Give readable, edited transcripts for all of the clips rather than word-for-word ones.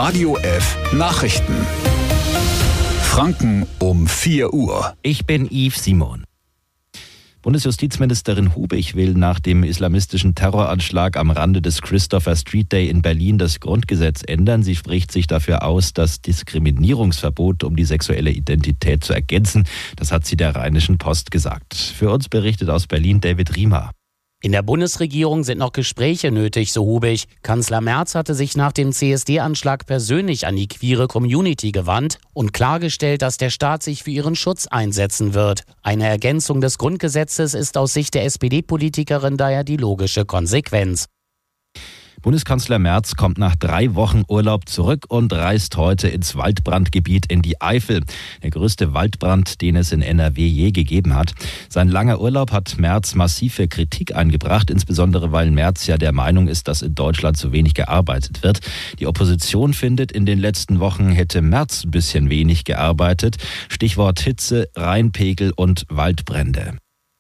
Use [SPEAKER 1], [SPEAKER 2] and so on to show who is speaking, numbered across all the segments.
[SPEAKER 1] Radio F Nachrichten. Franken um 4 Uhr.
[SPEAKER 2] Ich bin Yves Simon. Bundesjustizministerin Hubig will nach dem islamistischen Terroranschlag am Rande des Christopher Street Day in Berlin das Grundgesetz ändern. Sie spricht sich dafür aus, das Diskriminierungsverbot um die sexuelle Identität zu ergänzen. Das hat sie der Rheinischen Post gesagt. Für uns berichtet aus Berlin David Riemer.
[SPEAKER 3] In der Bundesregierung sind noch Gespräche nötig, so Hubig. Kanzler Merz hatte sich nach dem CSD-Anschlag persönlich an die queere Community gewandt und klargestellt, dass der Staat sich für ihren Schutz einsetzen wird. Eine Ergänzung des Grundgesetzes ist aus Sicht der SPD-Politikerin daher die logische Konsequenz.
[SPEAKER 2] Bundeskanzler Merz kommt nach 3 Wochen Urlaub zurück und reist heute ins Waldbrandgebiet in die Eifel. Der größte Waldbrand, den es in NRW je gegeben hat. Sein langer Urlaub hat Merz massive Kritik eingebracht, insbesondere weil Merz ja der Meinung ist, dass in Deutschland zu wenig gearbeitet wird. Die Opposition findet, in den letzten Wochen hätte Merz ein bisschen wenig gearbeitet. Stichwort Hitze, Rheinpegel und Waldbrände.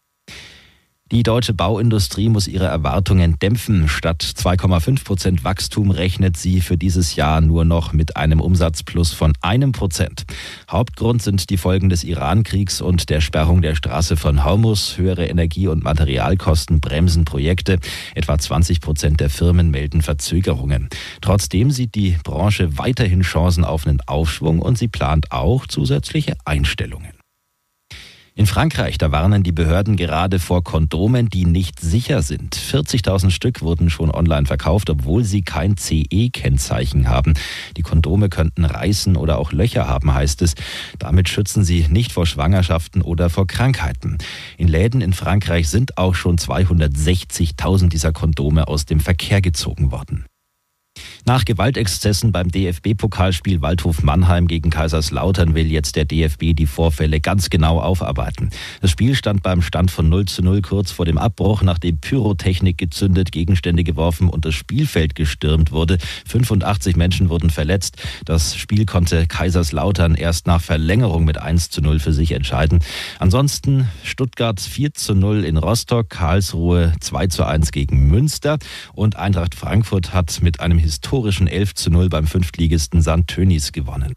[SPEAKER 2] Die deutsche Bauindustrie muss ihre Erwartungen dämpfen. Statt 2,5% Wachstum rechnet sie für dieses Jahr nur noch mit einem Umsatzplus von 1%. Hauptgrund sind die Folgen des Iran-Kriegs und der Sperrung der Straße von Hormuz. Höhere Energie- und Materialkosten bremsen Projekte. Etwa 20% der Firmen melden Verzögerungen. Trotzdem sieht die Branche weiterhin Chancen auf einen Aufschwung und sie plant auch zusätzliche Einstellungen. In Frankreich, da warnen die Behörden gerade vor Kondomen, die nicht sicher sind. 40.000 Stück wurden schon online verkauft, obwohl sie kein CE-Kennzeichen haben. Die Kondome könnten reißen oder auch Löcher haben, heißt es. Damit schützen sie nicht vor Schwangerschaften oder vor Krankheiten. In Läden in Frankreich sind auch schon 260.000 dieser Kondome aus dem Verkehr gezogen worden. Nach Gewaltexzessen beim DFB-Pokalspiel Waldhof Mannheim gegen Kaiserslautern will jetzt der DFB die Vorfälle ganz genau aufarbeiten. Das Spiel stand beim Stand von 0:0 kurz vor dem Abbruch, nachdem Pyrotechnik gezündet, Gegenstände geworfen und das Spielfeld gestürmt wurde. 85 Menschen wurden verletzt. Das Spiel konnte Kaiserslautern erst nach Verlängerung mit 1:0 für sich entscheiden. Ansonsten Stuttgart 4:0 in Rostock, Karlsruhe 2:1 gegen Münster und Eintracht Frankfurt hat mit einem historischen 11:0 beim Fünftligisten St. Tönis gewonnen.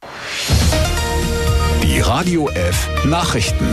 [SPEAKER 1] Die Radio F Nachrichten.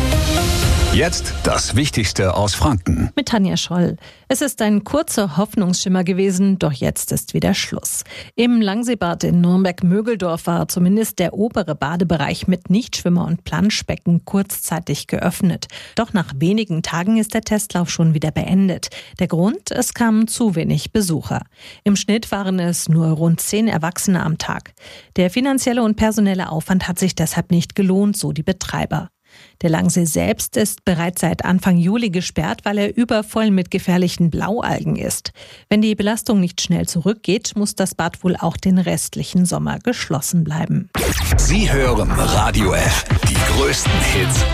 [SPEAKER 1] Jetzt das Wichtigste aus Franken.
[SPEAKER 4] Mit Tanja Scholl. Es ist ein kurzer Hoffnungsschimmer gewesen, doch jetzt ist wieder Schluss. Im Langseebad in Nürnberg-Mögeldorf war zumindest der obere Badebereich mit Nichtschwimmer- und Planschbecken kurzzeitig geöffnet. Doch nach wenigen Tagen ist der Testlauf schon wieder beendet. Der Grund? Es kamen zu wenig Besucher. Im Schnitt waren es nur rund 10 Erwachsene am Tag. Der finanzielle und personelle Aufwand hat sich deshalb nicht gelohnt, so die Betreiber. Der Langsee selbst ist bereits seit Anfang Juli gesperrt, weil er übervoll mit gefährlichen Blaualgen ist. Wenn die Belastung nicht schnell zurückgeht, muss das Bad wohl auch den restlichen Sommer geschlossen bleiben.
[SPEAKER 1] Sie hören Radio F, die größten Hits